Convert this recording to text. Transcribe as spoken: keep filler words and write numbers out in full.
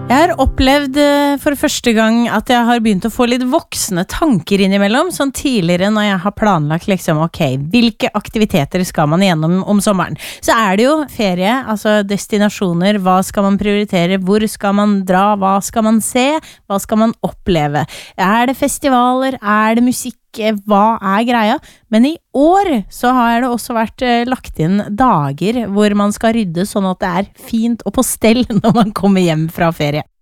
Jeg har opplevd eh, for første gang at jeg har begynt å få litt voksne tanker innimellom, sånn tidligere når jeg har planlagt liksom, ok, hvilke aktiviteter skal man gjennom om sommeren? Så er det jo ferie, altså destinasjoner, hva skal man prioritere, hvor skal man dra, hva skal man se, hva skal man oppleve? Er det festivaler, er det musikk? Hva er greia? Men i år så har det også vært eh, lagt inn dager hvor man skal rydde sånn at det er fint og på stell når man kommer hjem fra ferie.